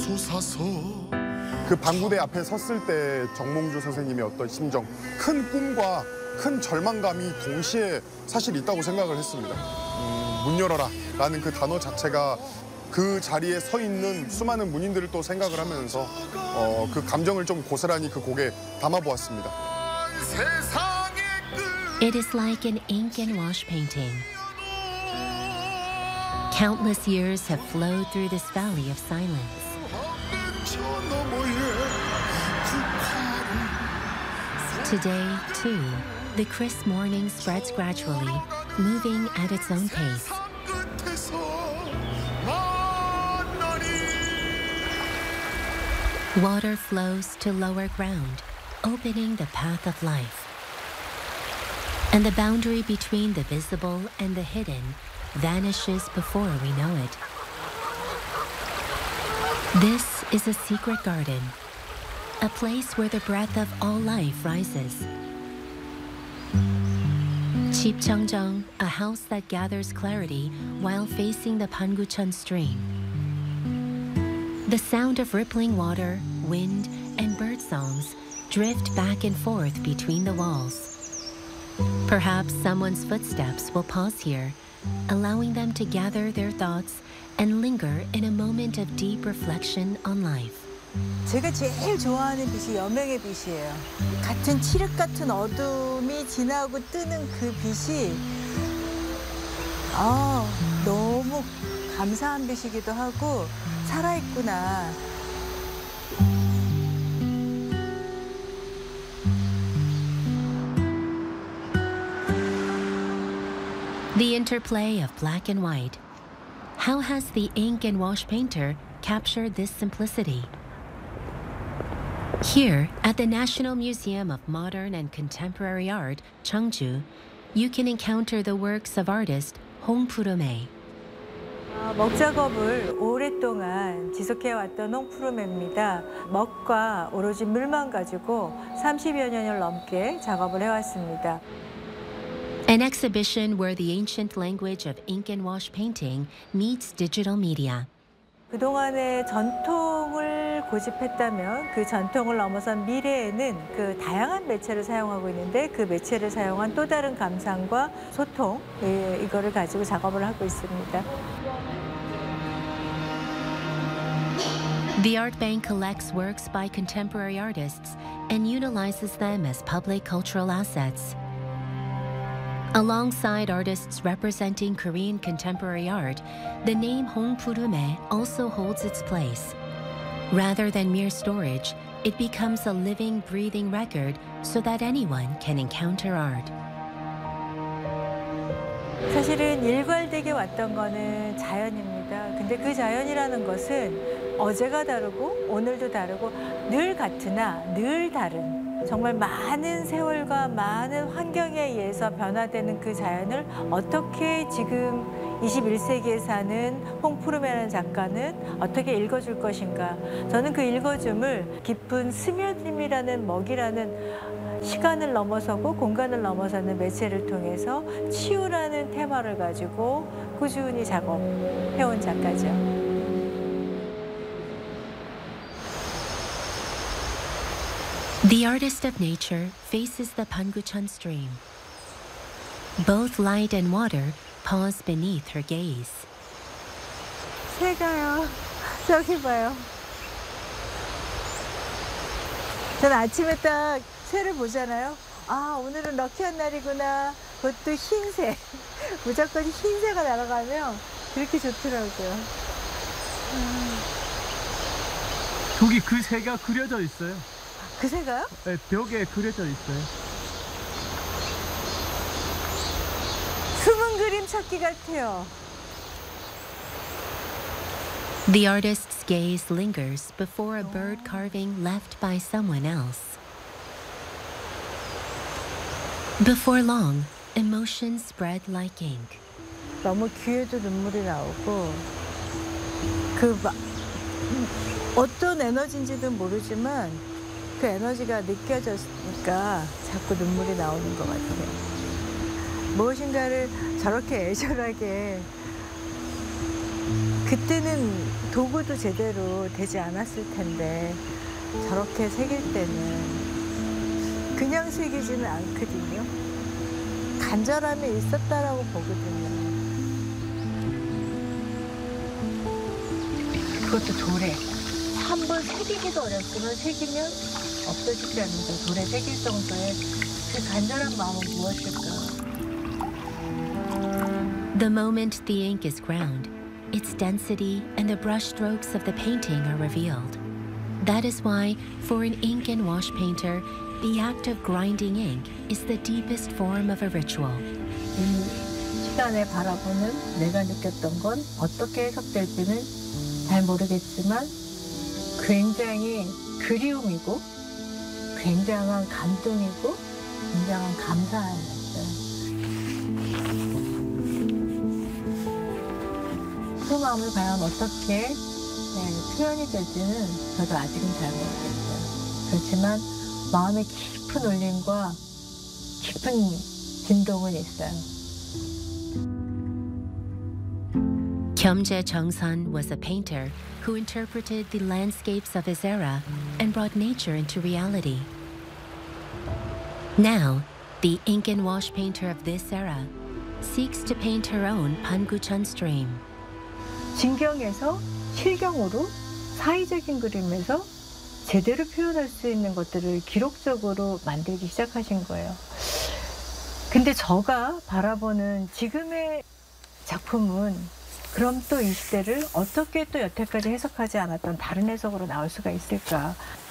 그 방구대 앞에 섰을 때 정몽주 선생님의 어떤 심정, 큰 꿈과 큰 절망감이 동시에 사실 있다고 생각을 했습니다. 문 열어라 라는 그 단어 자체가 그 자리에 서 있는 수많은 문인들을 또 생각을 하면서 그 감정을 좀 고스란히 그 곡에 담아보았습니다. It is like an ink and wash painting. Countless years have flowed through this valley of silence. Today, too, the crisp morning spreads gradually, moving at its own pace. Water flows to lower ground, opening the path of life. And the boundary between the visible and the hidden vanishes before we know it. This is a secret garden, a place where the breath of all life rises. Chipcheongjong, a house that gathers clarity while facing the Pangucheon stream. The sound of rippling water, wind, and bird songs drift back and forth between the walls. Perhaps someone's footsteps will pause here, allowing them to gather their thoughts and linger in a moment of deep reflection on life. 제가 제일 좋아하는 빛이 여명의 빛이에요. 같은 칠흑 같은 어둠이 지나고 뜨는 그 빛이 너무 감사한 빛이기도 하고 살아있구나. The interplay of black and white. How has the ink and wash painter captured this simplicity? Here, at the National Museum of Modern and Contemporary Art, Cheongju, you can encounter the works of artist Hong Puro-mae. 먹 작업을 오랫동안 지속해왔던 홍푸르메입니다. 먹과 오로지 물만 가지고 30여 년을 넘게 작업을 해왔습니다. An exhibition where the ancient language of ink and wash painting meets digital media. 그동안의 전통을 고집했다면 그 전통을 넘어선 미래에는 그 다양한 매체를 사용하고 있는데 그 매체를 사용한 또 다른 감상과 소통, 이거를 가지고 작업을 하고 있습니다. The Art Bank collects works by contemporary artists and utilizes them as public cultural assets. Alongside artists representing Korean contemporary art, the name Hong Puro-mae also holds its place. Rather than mere storage, it becomes a living, breathing record so that anyone can encounter art. 사실은 일괄되게 왔던 거는 자연입니다. 근데 그 자연이라는 것은 어제가 다르고 오늘도 다르고 늘 같으나 늘 다른 정말 많은 세월과 많은 환경에 의해서 변화되는 그 자연을 어떻게 지금 21세기에 사는 홍푸르메라는 작가는 어떻게 읽어줄 것인가. 저는 그 읽어줌을 깊은 스며듦이라는 먹이라는 시간을 넘어서고 공간을 넘어서는 매체를 통해서 치유라는 테마를 가지고 꾸준히 작업해온 작가죠. The artist of nature faces the Pangucheon stream. Both light and water pause beneath her gaze. 새가요. 저기 봐요. 전 아침에 딱 새를 보잖아요. 아, 오늘은 럭키한 날이구나. 그것도 흰새. 무조건 흰새가 날아가면 그렇게 좋더라고요. 저기 그 새가 그려져 있어요. 그 새가요? 네, 벽에 그려져 있어요. 숨은 그림 찾기 같아요. The artist's gaze lingers before a bird carving left by someone else. Before long, emotions spread like ink. 너무 귀에도 눈물이 나오고 어떤 에너지인지도 모르지만 그 에너지가 느껴졌으니까 자꾸 눈물이 나오는 것 같아요. 무엇인가를 저렇게 애절하게 그때는 도구도 제대로 되지 않았을 텐데 저렇게 새길 때는 그냥 새기지는 않거든요. 간절함이 있었다라고 보거든요. 그것도 돌에. 한번 새기기도 어렵지만 새기면 없어지지 않는 거 돌에 새길 정도의 그 간절한 마음은 무엇일까? The moment the ink is ground, its density and the brush strokes of the painting are revealed. That is why, for an ink and wash painter, the act of grinding ink is the deepest form of a ritual. 이 시간에 바라보는 내가 느꼈던 건 어떻게 해석될지는 잘 모르겠지만 굉장히 그리움이고 굉장한 감동이고 굉장한 감사였어요. 그 마음을 과연 어떻게 표현이 될지는 저도 아직은 잘 모르겠어요. 그렇지만 마음의 깊은 울림과 깊은 진동은 있어요. Kyomje Chungsun was a painter who interpreted the landscapes of his era and brought nature into reality. Now, the ink and wash painter of this era seeks to paint her own Panguchon stream. 진경에서 실경으로 사이적인 그림에서 제대로 표현할 수 있는 것들을 기록적으로 만들기 시작하신 거예요. 근데 제가 바라보는 지금의 작품은 그럼 또 이 시대를 어떻게 또 여태까지 해석하지 않았던 다른 해석으로 나올 수가 있을까?